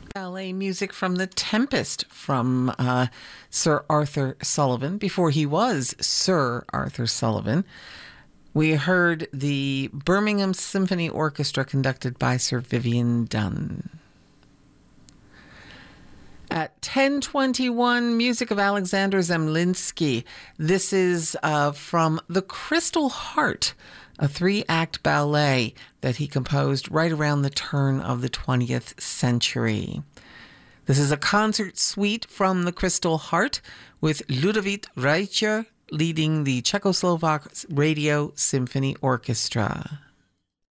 Ballet music from The Tempest from Sir Arthur Sullivan. Before he was Sir Arthur Sullivan, we heard the Birmingham Symphony Orchestra conducted by Sir Vivian Dunn. At 10:21, music of Alexander Zemlinsky. This is from The Crystal Heart, a 3-act ballet that he composed right around the turn of the 20th century. This is a concert suite from The Crystal Heart with Ludovic Reicher leading the Czechoslovak Radio Symphony Orchestra.